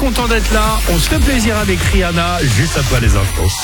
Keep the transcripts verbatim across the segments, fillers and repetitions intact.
Content d'être là, on se fait plaisir avec Rihanna, juste après les infos.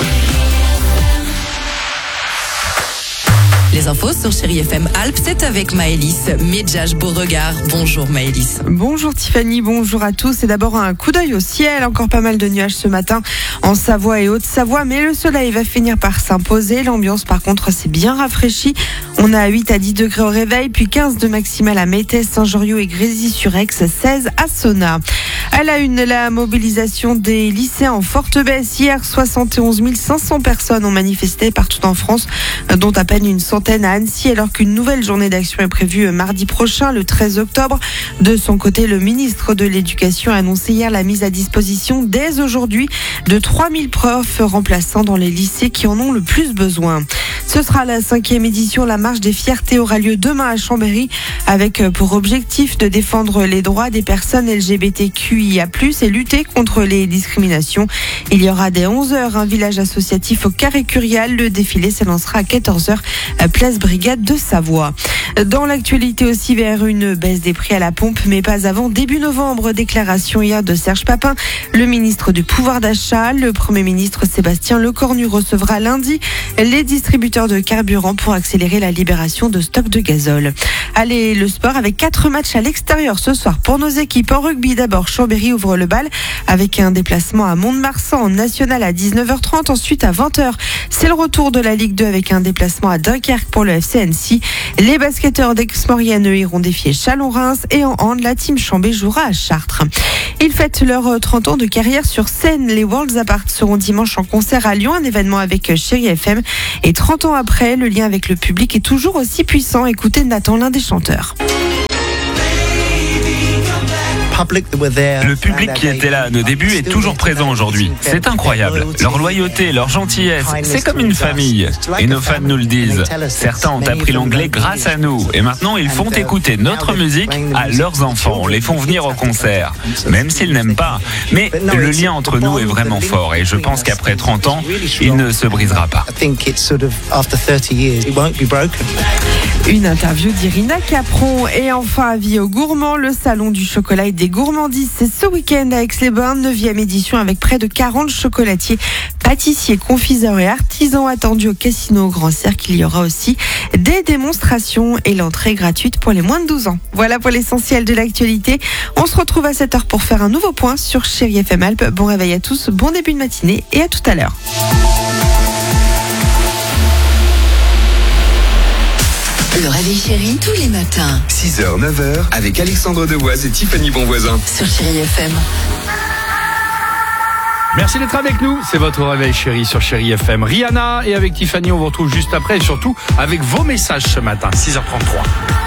Les infos sur Chérie F M Alpes, c'est avec Maëlys Medjaj Beauregard. Bonjour Maëlys. Bonjour Tiffany, bonjour à tous. Et d'abord un coup d'œil au ciel, encore pas mal de nuages ce matin en Savoie et Haute-Savoie, mais le soleil va finir par s'imposer. L'ambiance par contre s'est bien rafraîchie. On a huit à dix degrés au réveil, puis quinze de maximale à Métès, Saint-Joriot et Grésy-sur-Aix, seize à Sonna. À la une, la mobilisation des lycéens en forte baisse. Hier, soixante et onze mille cinq cents personnes ont manifesté partout en France, dont à peine une centaine à Annecy, alors qu'une nouvelle journée d'action est prévue mardi prochain, le treize octobre. De son côté, le ministre de l'Éducation a annoncé hier la mise à disposition dès aujourd'hui de trois mille profs remplaçants dans les lycées qui en ont le plus besoin. Ce sera la cinquième édition. La marche des fiertés aura lieu demain à Chambéry, avec pour objectif de défendre les droits des personnes L G B T Q I A plus, et lutter contre les discriminations. Il y aura dès onze heures un village associatif au Carré Curial. Le défilé s'élancera à quatorze heures, place Brigade de Savoie. Dans l'actualité aussi, vers une baisse des prix à la pompe, mais pas avant début novembre. Déclaration hier de Serge Papin, le ministre du pouvoir d'achat. Le Premier ministre Sébastien Lecornu recevra lundi les distributeurs de carburant pour accélérer la libération de stocks de gazole. Allez, le sport avec quatre matchs à l'extérieur ce soir pour nos équipes. En rugby, d'abord, Chambéry ouvre le bal avec un déplacement à Mont-de-Marsan en national à dix-neuf heures trente. Ensuite, à vingt heures, c'est le retour de la Ligue deux avec un déplacement à Dunkerque pour le F C Annecy. Les basketteurs d'Aix-Maurienne iront défier Chalon-Reims, et en hand, la team Chambé jouera à Chartres. Ils fêtent leurs trente ans de carrière sur scène. Les Worlds Apart seront dimanche en concert à Lyon, un événement avec Chérie F M. Et trente ans après, le lien avec le public est toujours aussi puissant. Écoutez Nathan, l'un des chanteurs. Le public qui était là à nos débuts est toujours présent aujourd'hui. C'est incroyable. Leur loyauté, leur gentillesse, c'est comme une famille. Et nos fans nous le disent. Certains ont appris l'anglais grâce à nous. Et maintenant, ils font écouter notre musique à leurs enfants. On les font venir au concert, même s'ils n'aiment pas. Mais le lien entre nous est vraiment fort. Et je pense qu'après trente ans, il ne se brisera pas. Une interview d'Irina Capron. Et enfin, avis aux gourmands, le salon du chocolat et des gourmandises, c'est ce week-end à Aix-les-Bains, neuvième édition avec près de quarante chocolatiers, pâtissiers, confiseurs et artisans attendus au Casino au Grand Cercle. Il y aura aussi des démonstrations et l'entrée gratuite pour les moins de douze ans. Voilà pour l'essentiel de l'actualité. On se retrouve à sept heures pour faire un nouveau point sur Chérie F M Alpes. Bon réveil à tous, bon début de matinée et à tout à l'heure. Le réveil Chérie, tous les matins. six heures, neuf heures, avec Alexandre Devoise et Tiffany Bonvoisin. Sur Chérie F M. Merci d'être avec nous, c'est votre réveil Chérie sur Chérie F M. Rihanna, et avec Tiffany, on vous retrouve juste après, et surtout avec vos messages ce matin, six heures trente-trois.